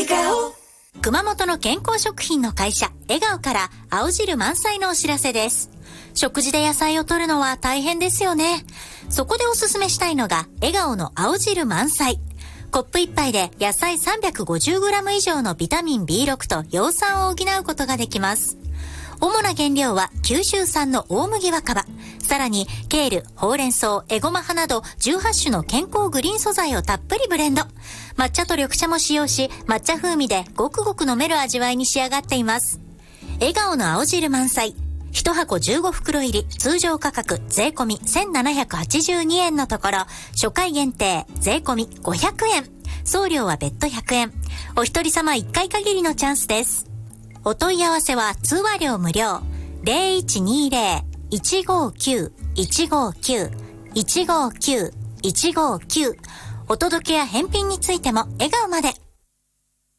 笑顔。 熊本の健康食品の会社笑顔から青汁満載のお知らせです。食事で野菜を摂るのは大変ですよね。そこでおすすめしたいのが笑顔の青汁満載。コップ1杯で野菜 350g 以上のビタミン B6 と葉酸を補うことができます。主な原料は九州産の大麦若葉、さらにケール、ほうれん草、エゴマ葉など18種の健康グリーン素材をたっぷりブレンド。抹茶と緑茶も使用し、抹茶風味でごくごく飲める味わいに仕上がっています。笑顔の青汁満載。1箱15袋入り、通常価格税込み1782円のところ、初回限定税込み500円。送料は別途100円。お一人様1回限りのチャンスです。お問い合わせは通話料無料。0120-159-159-159-159。お届けや返品についても笑顔まで。